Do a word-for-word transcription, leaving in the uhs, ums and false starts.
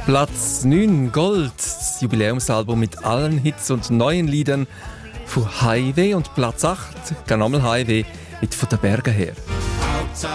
Platz neun, Gold, das Jubiläumsalbum mit allen Hits und neuen Liedern von Highway. Und Platz acht, gar nochmal Highway mit «Von den Bergen her».